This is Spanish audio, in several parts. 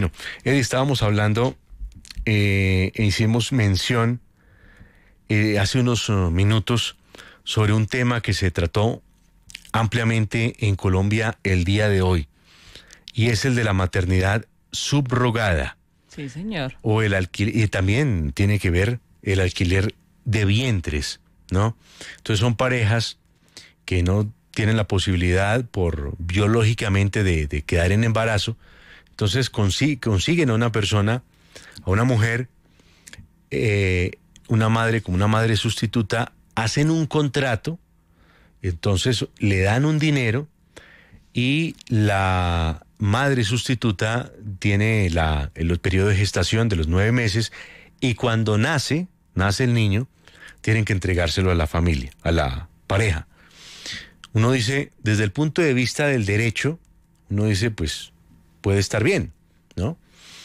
Bueno, Eddie, estábamos hablando, hicimos mención hace unos minutos sobre un tema que se trató ampliamente en Colombia el día de hoy, y es el de la maternidad subrogada. Sí, señor. O el alquiler, y también tiene que ver el alquiler de vientres, ¿no? Entonces son parejas que no tienen la posibilidad biológicamente de quedar en embarazo, entonces consiguen a una persona, a una mujer, una madre como una madre sustituta, hacen un contrato, entonces le dan un dinero y la madre sustituta tiene el periodo de gestación de los 9 meses y cuando nace el niño, tienen que entregárselo a la familia, a la pareja. Uno dice, desde el punto de vista del derecho, uno dice, pues puede estar bien, ¿no?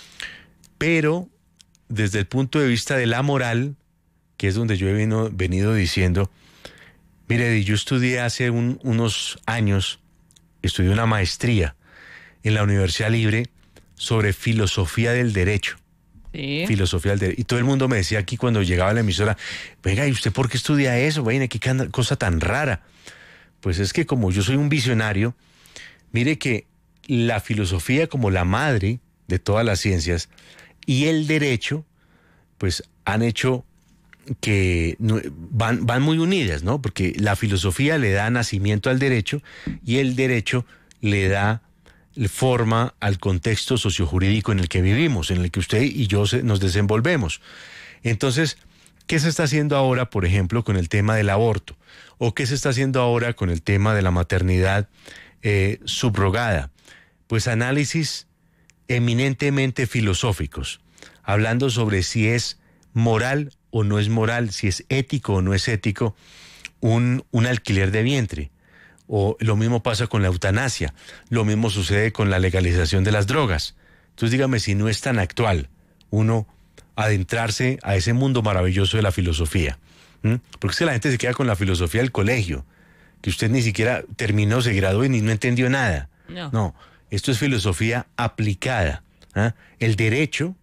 Pero desde el punto de vista de la moral, que es donde yo he venido diciendo, mire, yo estudié hace unos años, estudié una maestría en la Universidad Libre sobre filosofía del derecho. Sí. Filosofía del derecho. Y todo el mundo me decía aquí cuando llegaba a la emisora, venga, ¿y usted por qué estudia eso? Venga, qué cosa tan rara. Pues es que como yo soy un visionario, mire que la filosofía como la madre de todas las ciencias y el derecho, pues han hecho que van muy unidas, ¿no? Porque la filosofía le da nacimiento al derecho y el derecho le da forma al contexto sociojurídico en el que vivimos, en el que usted y yo nos desenvolvemos. Entonces, ¿qué se está haciendo ahora, por ejemplo, con el tema del aborto? ¿O qué se está haciendo ahora con el tema de la maternidad subrogada? Pues análisis eminentemente filosóficos, hablando sobre si es moral o no es moral, si es ético o no es ético un alquiler de vientre. O lo mismo pasa con la eutanasia, lo mismo sucede con la legalización de las drogas. Entonces dígame si no es tan actual uno adentrarse a ese mundo maravilloso de la filosofía. Porque es que la gente se queda con la filosofía del colegio, que usted ni siquiera terminó, se graduó y ni no entendió nada. No, esto es filosofía aplicada. El derecho,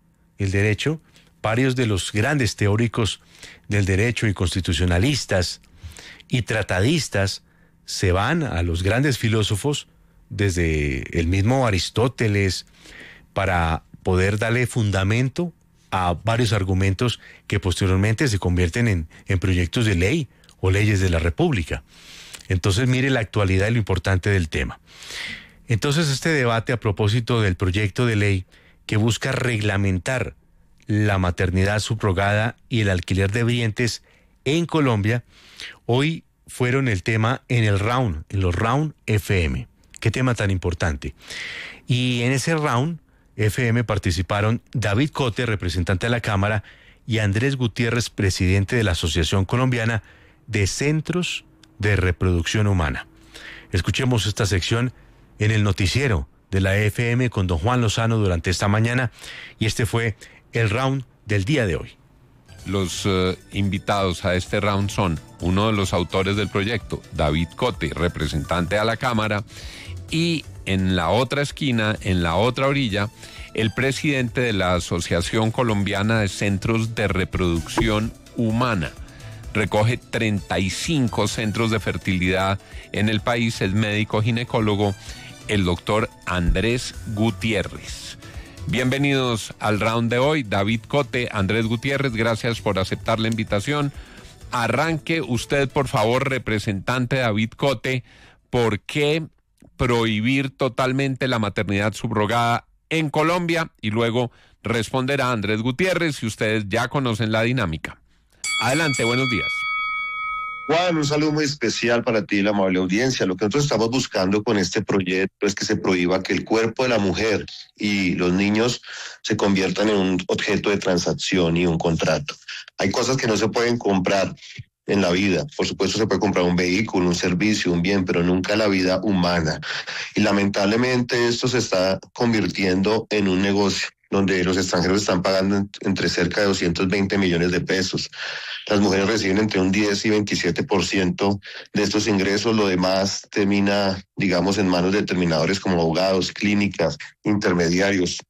varios de los grandes teóricos del derecho y constitucionalistas y tratadistas se van a los grandes filósofos, desde el mismo Aristóteles, para poder darle fundamento a varios argumentos que posteriormente se convierten en proyectos de ley o leyes de la República. Entonces, mire la actualidad y lo importante del tema. Entonces, este debate a propósito del proyecto de ley que busca reglamentar la maternidad subrogada y el alquiler de vientres en Colombia, hoy fueron el tema en los Round FM. Qué tema tan importante. Y en ese Round FM participaron David Cote, representante de la Cámara, y Andrés Gutiérrez, presidente de la Asociación Colombiana de Centros de Reproducción Humana. Escuchemos esta sección en el noticiero de la FM con don Juan Lozano durante esta mañana, y este fue el Round del día de hoy. Los invitados a este round son uno de los autores del proyecto, David Cote, representante a la Cámara, y en la otra esquina, en la otra orilla, el presidente de la Asociación Colombiana de Centros de Reproducción Humana. Recoge 35 centros de fertilidad en el país, es médico ginecólogo, el doctor Andrés Gutiérrez. Bienvenidos al round de hoy, David Cote, Andrés Gutiérrez, gracias por aceptar la invitación. Arranque usted, por favor, representante David Cote, ¿por qué prohibir totalmente la maternidad subrogada en Colombia? Y luego responderá Andrés Gutiérrez si ustedes ya conocen la dinámica. Adelante, buenos días. Juan, un saludo muy especial para ti y la amable audiencia. Lo que nosotros estamos buscando con este proyecto es que se prohíba que el cuerpo de la mujer y los niños se conviertan en un objeto de transacción y un contrato. Hay cosas que no se pueden comprar en la vida. Por supuesto se puede comprar un vehículo, un servicio, un bien, pero nunca la vida humana. Y lamentablemente esto se está convirtiendo en un negocio donde los extranjeros están pagando entre cerca de 220 millones de pesos. Las mujeres reciben entre un 10 y 27% de estos ingresos. Lo demás termina, digamos, en manos de determinadores como abogados, clínicas, intermediarios.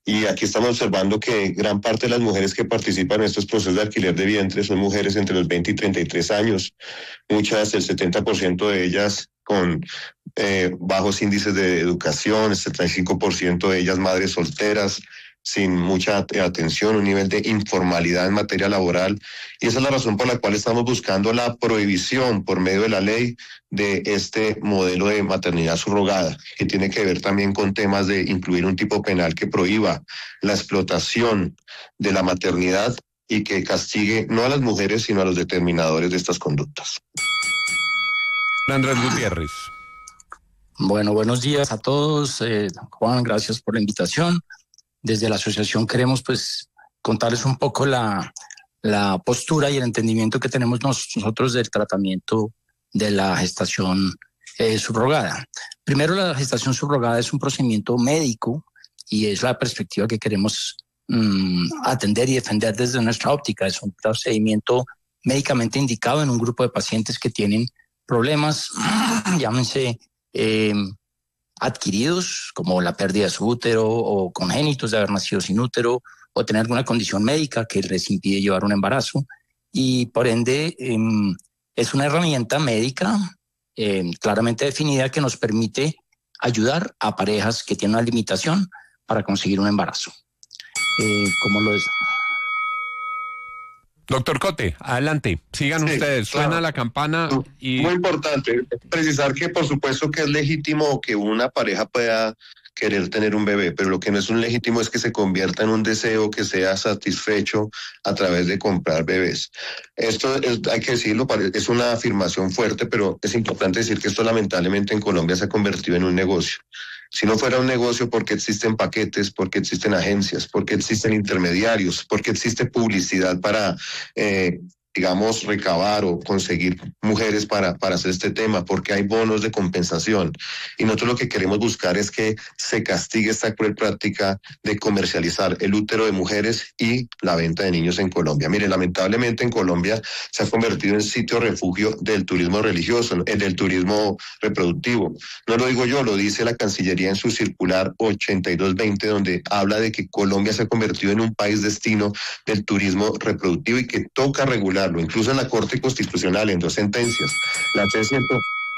Y aquí estamos observando que gran parte de las mujeres que participan en estos procesos de alquiler de vientre son mujeres entre los 20 y 33 años, muchas, el 70% de ellas con bajos índices de educación, el 75% de ellas madres solteras, sin mucha atención, un nivel de informalidad en materia laboral. Y esa es la razón por la cual estamos buscando la prohibición por medio de la ley de este modelo de maternidad subrogada, que tiene que ver también con temas de incluir un tipo penal que prohíba la explotación de la maternidad y que castigue no a las mujeres, sino a los determinadores de estas conductas. Andrés Gutiérrez. Bueno, buenos días a todos. Juan, gracias por la invitación. Desde la asociación queremos pues contarles un poco la postura y el entendimiento que tenemos nosotros del tratamiento de la gestación subrogada. Primero, la gestación subrogada es un procedimiento médico y es la perspectiva que queremos atender y defender desde nuestra óptica. Es un procedimiento médicamente indicado en un grupo de pacientes que tienen problemas, llámense adquiridos, como la pérdida de su útero, o congénitos de haber nacido sin útero, o tener alguna condición médica que les impide llevar un embarazo. Y por ende es una herramienta médica claramente definida que nos permite ayudar a parejas que tienen una limitación para conseguir un embarazo. ¿Cómo lo es? Doctor Cote, adelante, sigan ustedes, suena claro. la campana y... Muy importante precisar que por supuesto que es legítimo que una pareja pueda querer tener un bebé, pero lo que no es un legítimo es que se convierta en un deseo que sea satisfecho a través de comprar bebés. Esto hay que decirlo, es una afirmación fuerte, pero es importante decir que esto lamentablemente en Colombia se ha convertido en un negocio. Si no fuera un negocio, porque existen paquetes, porque existen agencias, porque existen intermediarios, porque existe publicidad para, digamos, recabar o conseguir mujeres para hacer este tema, porque hay bonos de compensación. Y nosotros lo que queremos buscar es que se castigue esta cruel práctica de comercializar el útero de mujeres y la venta de niños en Colombia. Mire, lamentablemente en Colombia se ha convertido en sitio refugio del turismo religioso, del turismo reproductivo. No lo digo yo, lo dice la Cancillería en su circular 8220, donde habla de que Colombia se ha convertido en un país destino del turismo reproductivo y que toca regular, incluso en la Corte Constitucional, en 2 sentencias. La 300...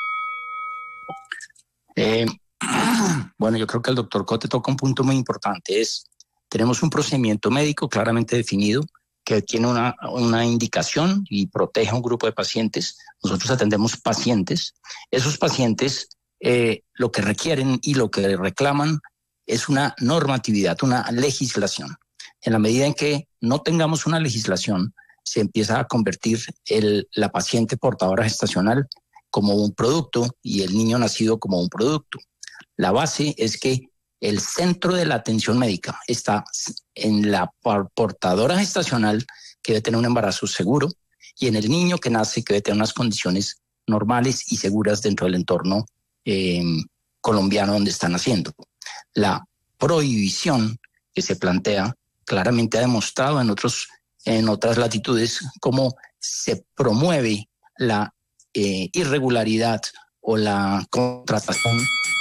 Bueno, yo creo que el doctor Cote toca un punto muy importante. Tenemos un procedimiento médico claramente definido que tiene una indicación y protege a un grupo de pacientes. Nosotros atendemos pacientes. Esos pacientes lo que requieren y lo que reclaman es una normatividad, una legislación. En la medida en que no tengamos una legislación, se empieza a convertir la paciente portadora gestacional como un producto y el niño nacido como un producto. La base es que el centro de la atención médica está en la portadora gestacional, que debe tener un embarazo seguro, y en el niño que nace, que debe tener unas condiciones normales y seguras dentro del entorno colombiano donde está naciendo. La prohibición que se plantea claramente ha demostrado en otras latitudes cómo se promueve la irregularidad o la contratación.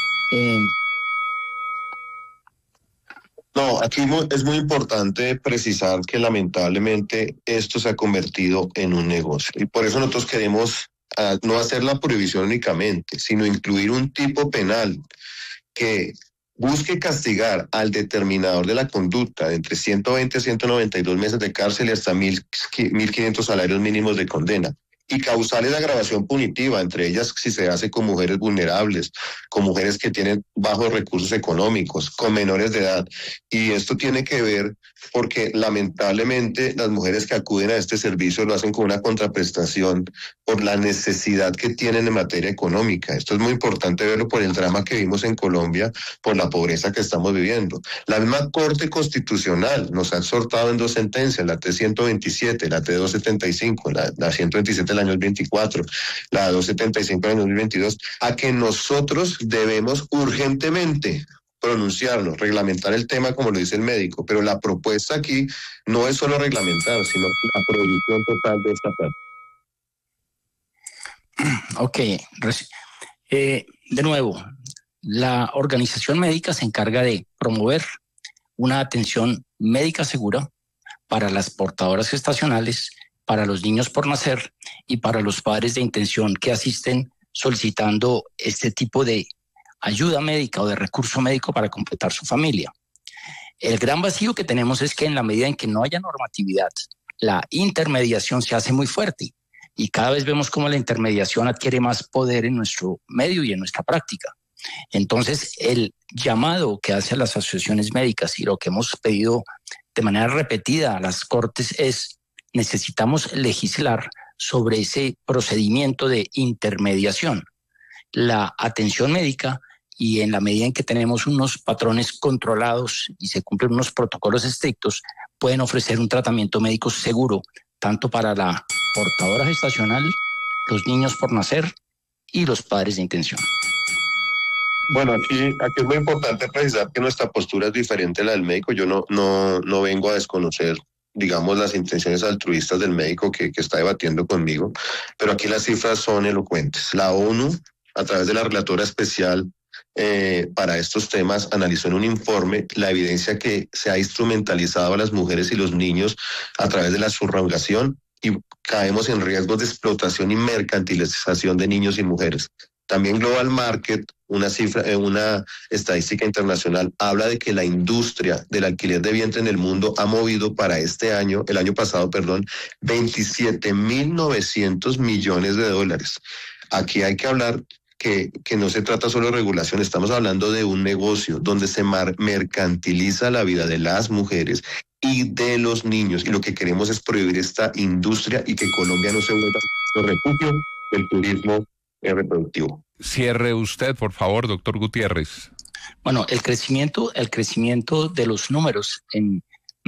No, aquí es muy importante precisar que lamentablemente esto se ha convertido en un negocio y por eso nosotros queremos no hacer la prohibición únicamente, sino incluir un tipo penal que busque castigar al determinador de la conducta de entre 120 a 192 meses de cárcel y hasta 1.500 salarios mínimos de condena. Y causales de agravación punitiva, entre ellas si se hace con mujeres vulnerables, con mujeres que tienen bajos recursos económicos, con menores de edad. Y esto tiene que ver porque lamentablemente las mujeres que acuden a este servicio lo hacen con una contraprestación por la necesidad que tienen en materia económica. Esto es muy importante verlo por el drama que vimos en Colombia, por la pobreza que estamos viviendo. La misma Corte Constitucional nos ha exhortado en 2 sentencias, la T-127, la T-275, la 127 del año 24, la 275 del año 2022, a que nosotros debemos urgentemente pronunciarnos, reglamentar el tema como lo dice el médico, pero la propuesta aquí no es solo reglamentar, sino la prohibición total de esta parte. Ok, de nuevo, la organización médica se encarga de promover una atención médica segura para las portadoras gestacionales, para los niños por nacer y para los padres de intención que asisten solicitando este tipo de ayuda médica o de recurso médico para completar su familia. El gran vacío que tenemos es que en la medida en que no haya normatividad, la intermediación se hace muy fuerte y cada vez vemos cómo la intermediación adquiere más poder en nuestro medio y en nuestra práctica. Entonces, el llamado que hace a las asociaciones médicas y lo que hemos pedido de manera repetida a las Cortes es: necesitamos legislar sobre ese procedimiento de intermediación. La atención médica, y en la medida en que tenemos unos patrones controlados y se cumplen unos protocolos estrictos, pueden ofrecer un tratamiento médico seguro, tanto para la portadora gestacional, los niños por nacer y los padres de intención. Bueno, aquí es muy importante precisar que nuestra postura es diferente a la del médico. Yo no vengo a desconocer, digamos, las intenciones altruistas del médico que está debatiendo conmigo, pero aquí las cifras son elocuentes. La ONU, a través de la relatora especial para estos temas, analizó en un informe la evidencia que se ha instrumentalizado a las mujeres y los niños a través de la subrogación y caemos en riesgos de explotación y mercantilización de niños y mujeres. También Global Market, una estadística internacional, habla de que la industria del alquiler de vientre en el mundo ha movido para el año pasado, 27.900 millones de dólares. Aquí hay que hablar que no se trata solo de regulación, estamos hablando de un negocio donde se mercantiliza la vida de las mujeres y de los niños, y lo que queremos es prohibir esta industria y que Colombia no se vuelva el refugio del turismo reproductivo. Cierre usted, por favor, doctor Gutiérrez. Bueno, el crecimiento de los números en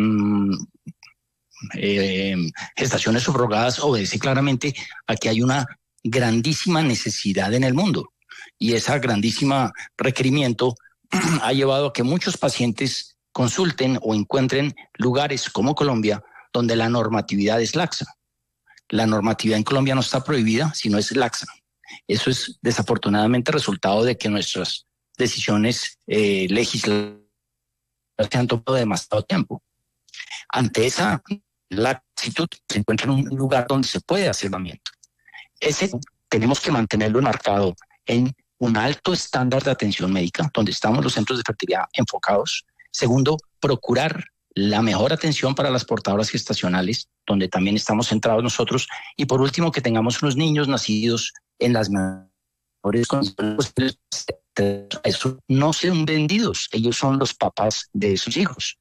gestaciones subrogadas obedece claramente a que hay una grandísima necesidad en el mundo, y ese grandísimo requerimiento ha llevado a que muchos pacientes consulten o encuentren lugares como Colombia donde la normatividad es laxa. La normatividad en Colombia no está prohibida, sino es laxa. Eso es desafortunadamente resultado de que nuestras decisiones legislativas se han tomado demasiado tiempo. Ante esa laxitud se encuentra en un lugar donde se puede hacer tratamiento. Ese tenemos que mantenerlo enmarcado en un alto estándar de atención médica, donde estamos los centros de fertilidad enfocados. Segundo, procurar la mejor atención para las portadoras gestacionales, donde también estamos centrados nosotros. Y por último, que tengamos unos niños nacidos en las mejores condiciones. Eso no sean vendidos, ellos son los papás de sus hijos.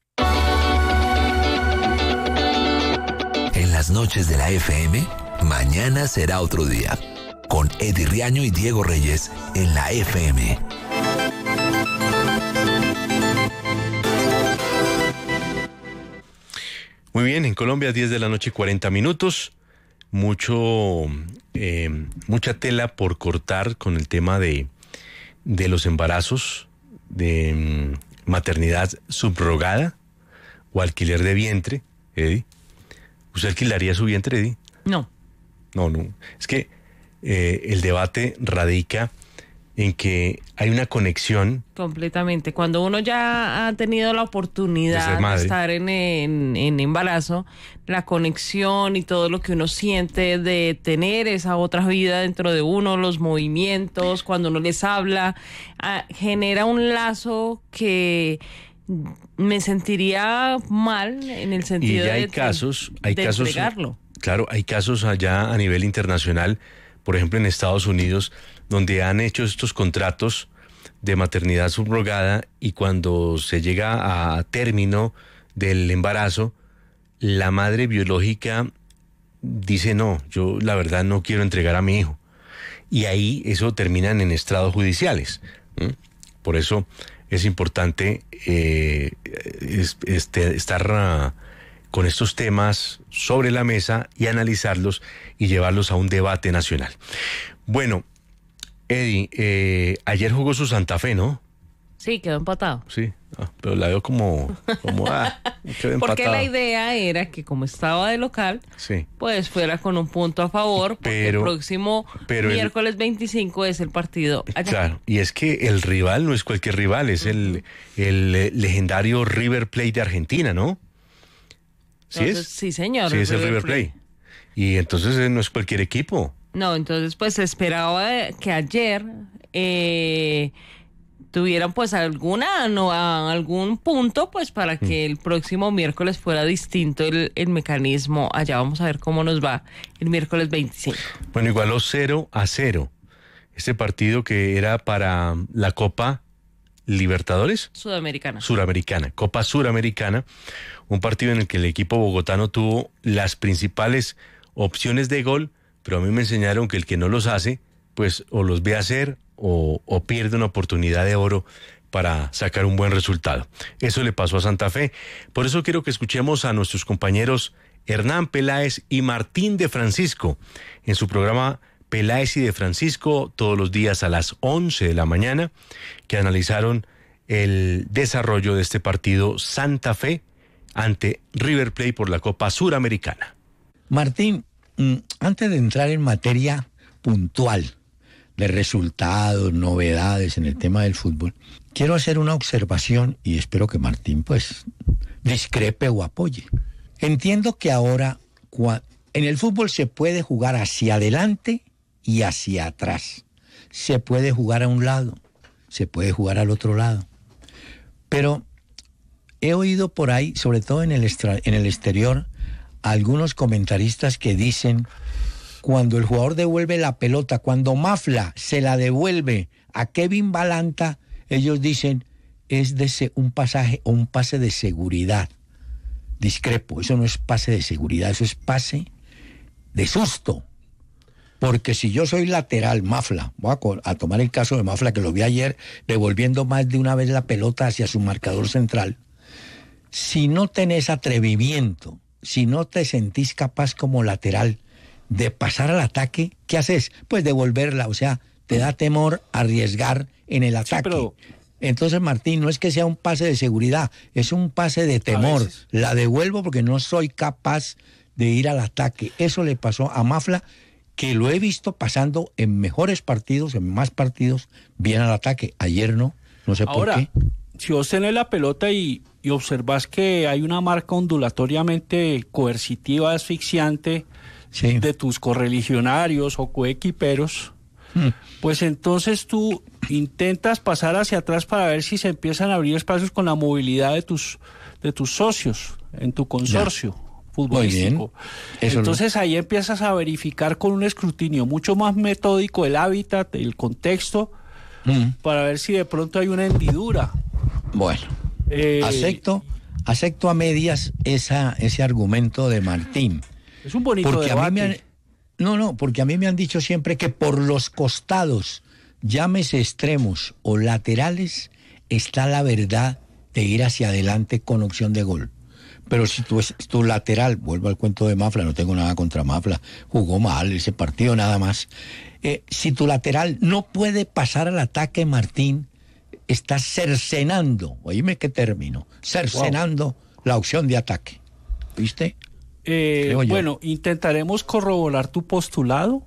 En las noches de la FM, mañana será otro día. Con Eddie Riaño y Diego Reyes en la FM. Muy bien, en Colombia 10 de la noche 40 minutos. Mucha tela por cortar con el tema de los embarazos, de maternidad subrogada o alquiler de vientre, Eddie. ¿Usted alquilaría su vientre, Eddie? No. No. Es que el debate radica en que hay una conexión. Completamente. Cuando uno ya ha tenido la oportunidad de estar en embarazo, la conexión y todo lo que uno siente de tener esa otra vida dentro de uno, los movimientos, cuando uno les habla, genera un lazo que me sentiría mal en el sentido y hay de casos, entregarlo. Claro, hay casos allá a nivel internacional, por ejemplo en Estados Unidos, donde han hecho estos contratos de maternidad subrogada y cuando se llega a término del embarazo, la madre biológica dice no, yo la verdad no quiero entregar a mi hijo. Y ahí eso terminan en estrados judiciales. Por eso es importante estar con estos temas sobre la mesa y analizarlos y llevarlos a un debate nacional. Bueno, Eddie, ayer jugó su Santa Fe, ¿no? Sí, quedó empatado. Sí. Pero la veo como quedó porque empatado. la idea era que como estaba de local, Sí. pues fuera con un punto a favor, porque el próximo miércoles 25 es el partido allá. Claro, y es que el rival no es cualquier rival, es el legendario River Plate de Argentina, ¿no? ¿Sí Entonces, es? sí, señor. Sí, es el River Plate. Y entonces no es cualquier equipo. No, entonces pues se esperaba que ayer tuvieran pues algún punto pues para que el próximo miércoles fuera distinto el mecanismo. Allá vamos a ver cómo nos va el miércoles 25. Bueno, igualó 0-0. Este partido que era para la Copa Libertadores. Suramericana, Copa Suramericana. Un partido en el que el equipo bogotano tuvo las principales opciones de gol, pero a mí me enseñaron que el que no los hace, pues o los ve hacer o pierde una oportunidad de oro para sacar un buen resultado. Eso le pasó a Santa Fe. Por eso quiero que escuchemos a nuestros compañeros Hernán Peláez y Martín de Francisco en su programa Peláez y de Francisco todos los días a las 11 de la mañana, que analizaron el desarrollo de este partido Santa Fe ante River Plate por la Copa Suramericana. Martín, antes de entrar en materia puntual de resultados, novedades en el tema del fútbol, quiero hacer una observación y espero que Martín pues discrepe o apoye. Entiendo que ahora en el fútbol se puede jugar hacia adelante y hacia atrás. Se puede jugar a un lado, se puede jugar al otro lado. Pero he oído por ahí, sobre todo en el exterior, algunos comentaristas que dicen, cuando el jugador devuelve la pelota, cuando Mafla se la devuelve a Kevin Balanta, ellos dicen, es un pase de seguridad. Discrepo, eso no es pase de seguridad, eso es pase de susto. Porque si yo soy lateral, Mafla, voy a tomar el caso de Mafla, que lo vi ayer, devolviendo más de una vez la pelota hacia su marcador central, si no tenés atrevimiento, si no te sentís capaz como lateral de pasar al ataque, ¿qué haces? Pues devolverla, o sea, te da temor arriesgar en el ataque. Sí, pero... Entonces, Martín, no es que sea un pase de seguridad, es un pase de temor. La devuelvo porque no soy capaz de ir al ataque. Eso le pasó a Mafla, que lo he visto pasando en mejores partidos, en más partidos, bien al ataque. Ayer no sé por qué. Si vos tenés la pelota y observás que hay una marca ondulatoriamente coercitiva, asfixiante, sí, de tus correligionarios o coequiperos, pues entonces tú intentas pasar hacia atrás para ver si se empiezan a abrir espacios con la movilidad de tus socios en tu consorcio futbolístico. Entonces ahí empiezas a verificar con un escrutinio mucho más metódico el hábitat, el contexto, para ver si de pronto hay una hendidura. Bueno, acepto a medias ese argumento de Martín. Es un bonito debate. Porque a mí me han dicho siempre que por los costados, llámese extremos o laterales, está la verdad de ir hacia adelante con opción de gol. Pero si tu lateral, vuelvo al cuento de Mafla, no tengo nada contra Mafla, jugó mal ese partido nada más. Si tu lateral no puede pasar al ataque, Martín, estás cercenando, oíme qué término, cercenando la opción de ataque. ¿Viste? Bueno, intentaremos corroborar tu postulado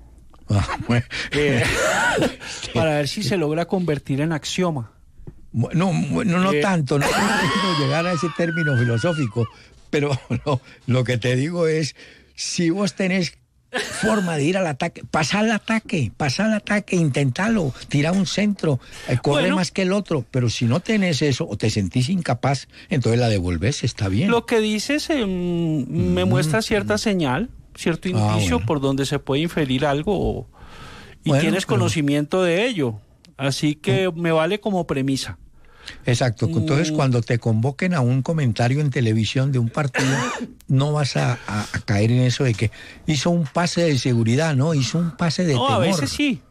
para ver si se logra convertir en axioma. No tanto, no llegar a ese término filosófico, pero lo que te digo es, si vos tenés forma de ir al ataque, pasa al ataque, intentalo, tira un centro, corre más que el otro, pero si no tenés eso o te sentís incapaz, entonces la devolvés, está bien. Lo que dices me muestra cierta señal, cierto indicio por donde se puede inferir algo y tienes conocimiento de ello, así que me vale como premisa. Exacto, entonces cuando te convoquen a un comentario en televisión de un partido, no vas a caer en eso de que hizo un pase de seguridad, no, hizo un pase de temor. A veces sí.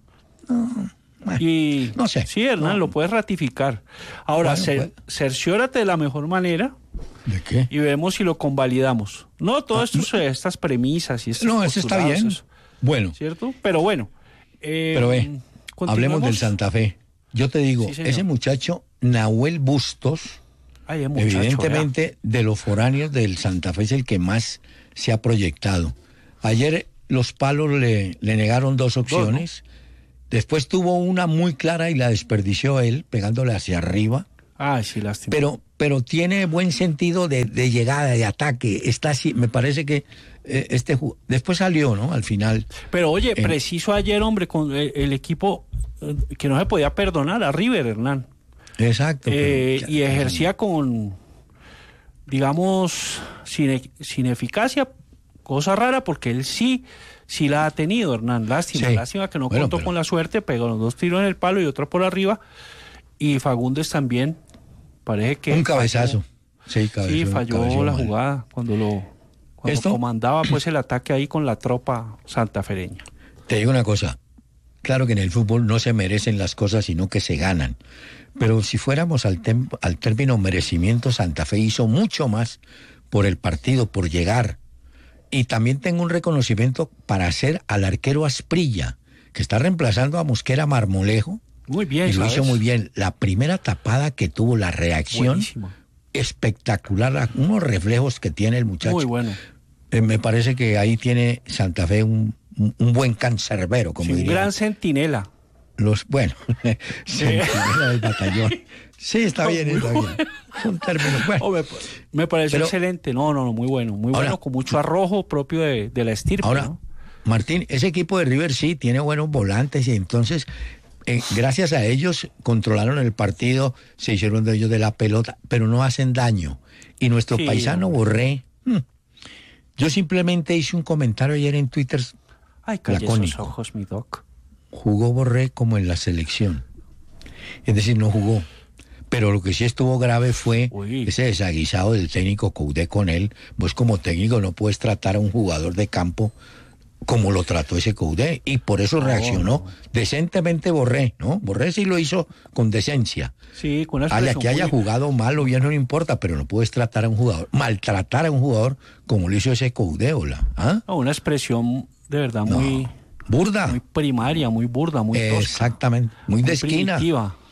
No sé. Sí, Hernán, lo puedes ratificar. Ahora, cerciórate de la mejor manera. ¿De qué? Y vemos si lo convalidamos. No, todas estas premisas y estos eso está bien. Bueno. ¿Cierto? Pero bueno. Hablemos del Santa Fe. Yo te digo, ese muchacho Nahuel Bustos, evidentemente de los foráneos del Santa Fe es el que más se ha proyectado. Ayer los Palos le negaron 2 opciones, después tuvo una muy clara y la desperdició él, pegándole hacia arriba. Sí, lástima. Pero tiene buen sentido de llegada, de ataque. Está así, me parece que después salió, ¿no? Al final. Pero oye, preciso ayer, hombre, con el equipo que no se podía perdonar a River, Hernán. Exacto. Y ejercía con, digamos, sin eficacia, cosa rara, porque él sí la ha tenido, Hernán. Lástima que no contó con la suerte, pegó los 2 tiros en el palo y otro por arriba. Y Fagundes también, parece que... Un cabezazo. Falló la jugada cuando comandaba pues el ataque ahí con la tropa santafereña. Te digo una cosa, claro que en el fútbol no se merecen las cosas, sino que se ganan. Pero si fuéramos al término merecimiento, Santa Fe hizo mucho más por el partido, por llegar. Y también tengo un reconocimiento para hacer al arquero Asprilla, que está reemplazando a Mosquera Marmolejo. Muy bien, y lo hizo muy bien. La primera tapada que tuvo, la reacción, buenísima, espectacular, unos reflejos que tiene el muchacho. Muy bueno. Me parece que ahí tiene Santa Fe un buen cancerbero, como diría. Un gran centinela. Centinela del batallón. Sí, está bien. Son términos. Bueno, me pareció excelente. No, muy bueno. Muy bueno, con mucho arrojo propio de la estirpe. Ahora, ¿no? Martín, ese equipo de River sí tiene buenos volantes y entonces... gracias a ellos controlaron el partido, se hicieron de ellos de la pelota, pero no hacen daño. Y nuestro paisano Borré, yo simplemente hice un comentario ayer en Twitter. Ay, calle esos ojos, mi doc. Jugó Borré como en la selección. Es decir, no jugó. Pero lo que sí estuvo grave fue ese desaguisado del técnico Coudet con él. Vos como técnico no puedes tratar a un jugador de campo como lo trató ese Coudet, y por eso reaccionó decentemente Borré, ¿no? Borré sí lo hizo con decencia. Sí, con una que haya jugado mal o bien no importa, pero no puedes tratar a un jugador, maltratar a un jugador como lo hizo ese Coudet, una expresión de verdad muy burda, muy primaria, muy burda, muy tosca, exactamente, muy de esquina. Primitiva.